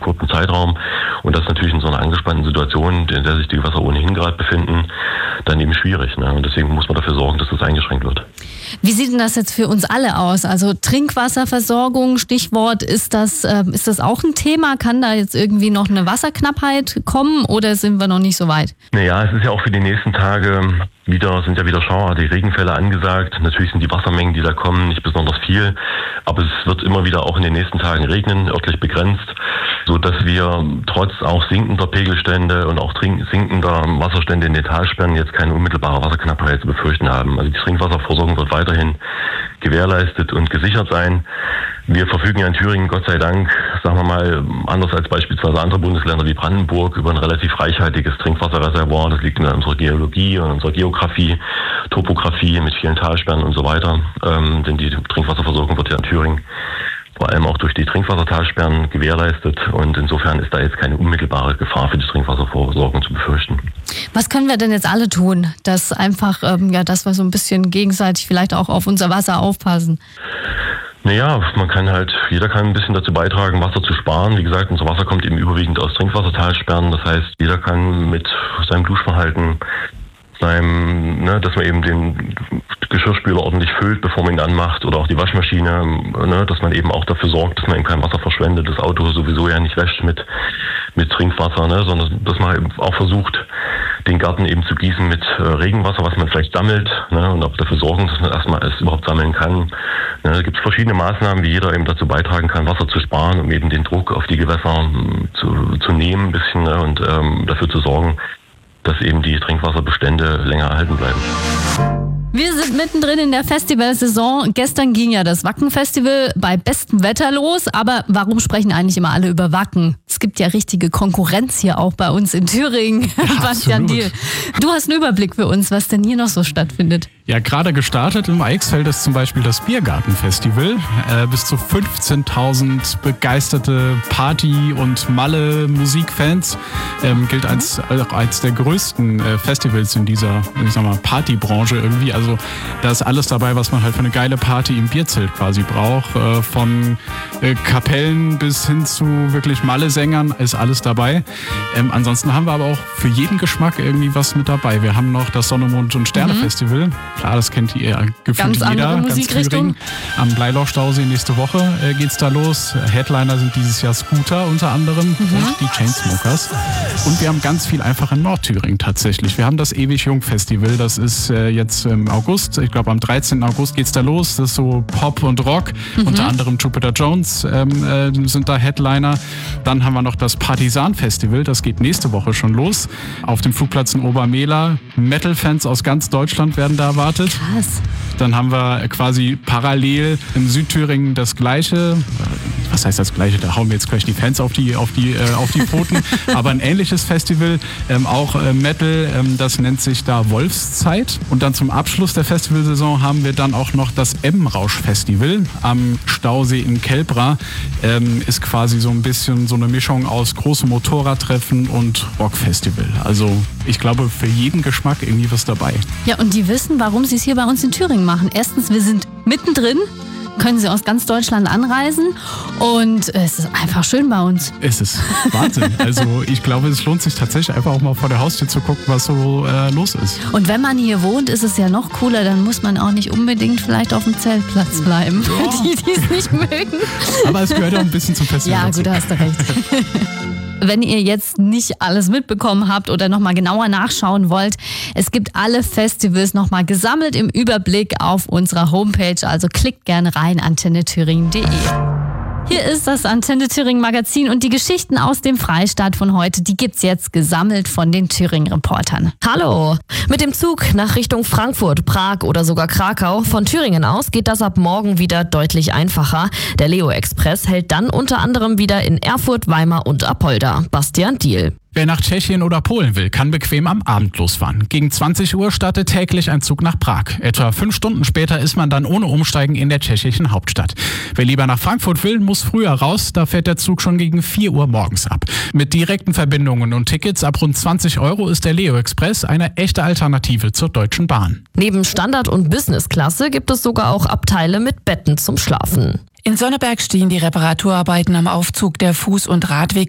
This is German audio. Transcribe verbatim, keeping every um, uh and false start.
kurzen Zeitraum. Und das ist natürlich in so einer angespannten Situation, in der sich die Gewässer ohnehin gerade befinden, dann eben schwierig. Ne? Und deswegen muss man dafür sorgen, dass das eingeschränkt wird. Wie sieht denn das jetzt für uns alle aus? Also Trinkwasserversorgung, Stichwort, ist das, äh, ist das auch ein Thema? Kann da jetzt irgendwie noch eine Wasserknappheit kommen oder sind wir noch nicht so weit? Naja, es ist ja auch für die nächsten Tage wieder, sind ja wieder schauerartige Regenfälle angesagt. Natürlich sind die Wassermengen, die da kommen, nicht besonders viel, aber es wird immer wieder auch in den nächsten Tagen regnen, örtlich begrenzt, so dass wir trotz auch sinkender Pegelstände und auch sinkender Wasserstände in den Talsperren jetzt keine unmittelbare Wasserknappheit zu befürchten haben. Also die Trinkwasserversorgung wird weiterhin gewährleistet und gesichert sein. Wir verfügen ja in Thüringen, Gott sei Dank, sagen wir mal, anders als beispielsweise andere Bundesländer wie Brandenburg, über ein relativ reichhaltiges Trinkwasserreservoir. Das liegt in unserer Geologie und unserer Geografie, Topografie mit vielen Talsperren und so weiter. Ähm, denn die Trinkwasserversorgung wird ja in Thüringen vor allem auch durch die Trinkwassertalsperren gewährleistet. Und insofern ist da jetzt keine unmittelbare Gefahr für die Trinkwasserversorgung zu befürchten. Was können wir denn jetzt alle tun, dass einfach, ähm, ja, dass wir so ein bisschen gegenseitig vielleicht auch auf unser Wasser aufpassen? Naja, man kann halt, jeder kann ein bisschen dazu beitragen, Wasser zu sparen. Wie gesagt, unser Wasser kommt eben überwiegend aus Trinkwassertalsperren. Das heißt, jeder kann mit seinem Duschverhalten, seinem, ne, dass man eben den Geschirrspüler ordentlich füllt, bevor man ihn anmacht, oder auch die Waschmaschine, ne, dass man eben auch dafür sorgt, dass man eben kein Wasser verschwendet, das Auto sowieso ja nicht wäscht mit, mit Trinkwasser, ne, sondern dass man eben auch versucht, den Garten eben zu gießen mit äh, Regenwasser, was man vielleicht sammelt, ne, und auch dafür sorgen, dass man erstmal es überhaupt sammeln kann. Ne, da gibt es verschiedene Maßnahmen, wie jeder eben dazu beitragen kann, Wasser zu sparen, um eben den Druck auf die Gewässer m, zu, zu nehmen ein bisschen, ne, und ähm, dafür zu sorgen, dass eben die Trinkwasserbestände länger erhalten bleiben. Wir sind mittendrin in der Festivalsaison. Gestern ging ja das Wacken-Festival bei bestem Wetter los. Aber warum sprechen eigentlich immer alle über Wacken? Es gibt ja richtige Konkurrenz hier auch bei uns in Thüringen. Ja, Bastian Diel, du hast einen Überblick für uns, was denn hier noch so stattfindet. Ja, gerade gestartet im Eichsfeld ist zum Beispiel das Biergarten-Festival. Äh, bis zu fünfzehntausend begeisterte Party- und Malle-Musikfans. Ähm, gilt als, als eines der größten äh, Festivals in dieser, ich sag mal, Partybranche irgendwie. Also da ist alles dabei, was man halt für eine geile Party im Bierzelt quasi braucht. Äh, von äh, Kapellen bis hin zu wirklich Malle-Sängern ist alles dabei. Ähm, ansonsten haben wir aber auch für jeden Geschmack irgendwie was mit dabei. Wir haben noch das Sonne, Mond und Sterne-Festival. Mhm. Klar, das kennt ihr gefühlt ganz jeder. Ganz Musikrichtung. Am Bleiloch-Stausee nächste Woche äh, geht's da los. Headliner sind dieses Jahr Scooter unter anderem mhm. und die Chainsmokers. Und wir haben ganz viel einfach in Nordthüringen tatsächlich. Wir haben das Ewig Jung Festival. Das ist äh, jetzt im August. Ich glaube, am dreizehnten August geht's da los. Das ist so Pop und Rock. Mhm. Unter anderem Jupiter Jones ähm, äh, sind da Headliner. Dann haben wir noch das Partisan Festival. Das geht nächste Woche schon los. Auf dem Flugplatz in Obermehler. Metal-Fans aus ganz Deutschland werden da erwartet. Krass. Dann haben wir quasi parallel in Südthüringen das Gleiche. Was heißt das Gleiche? Da hauen wir jetzt gleich die Fans auf die, auf die, äh, auf die Pfoten. Aber ein ähnliches Festival, ähm, auch äh, Metal, ähm, das nennt sich da Wolfszeit. Und dann zum Abschluss der Festivalsaison haben wir dann auch noch das Emmenrausch-Festival am Stausee in Kelbra. Ähm, ist quasi so ein bisschen so eine Mischung aus großem Motorradtreffen und Rockfestival. Also ich glaube, für jeden Geschmack irgendwie was dabei. Ja, und die wissen, warum sie es hier bei uns in Thüringen machen. Erstens, wir sind mittendrin. Können sie aus ganz Deutschland anreisen und es ist einfach schön bei uns. Es ist Wahnsinn. Also ich glaube, es lohnt sich tatsächlich einfach auch mal vor der Haustür zu gucken, was so äh, los ist. Und wenn man hier wohnt, ist es ja noch cooler, dann muss man auch nicht unbedingt vielleicht auf dem Zeltplatz bleiben, ja. Die, die es nicht mögen. Aber es gehört ja auch ein bisschen zum Festival. Ja, dazu. gut, da hast du recht. Wenn ihr jetzt nicht alles mitbekommen habt oder nochmal genauer nachschauen wollt, es gibt alle Festivals nochmal gesammelt im Überblick auf unserer Homepage. Also klickt gerne rein, antenne thüringen punkt de. Hier ist das Antenne Thüringen Magazin und die Geschichten aus dem Freistaat von heute, die gibt's jetzt gesammelt von den Thüringen-Reportern. Hallo! Mit dem Zug nach Richtung Frankfurt, Prag oder sogar Krakau von Thüringen aus geht das ab morgen wieder deutlich einfacher. Der Leo Express hält dann unter anderem wieder in Erfurt, Weimar und Apolda. Bastian Diel. Wer nach Tschechien oder Polen will, kann bequem am Abend losfahren. Gegen zwanzig Uhr startet täglich ein Zug nach Prag. Etwa fünf Stunden später ist man dann ohne Umsteigen in der tschechischen Hauptstadt. Wer lieber nach Frankfurt will, muss früher raus. Da fährt der Zug schon gegen vier Uhr morgens ab. Mit direkten Verbindungen und Tickets ab rund zwanzig Euro ist der Leo Express eine echte Alternative zur Deutschen Bahn. Neben Standard- und Business-Klasse gibt es sogar auch Abteile mit Betten zum Schlafen. In Sonneberg stehen die Reparaturarbeiten am Aufzug der Fuß- und Radweg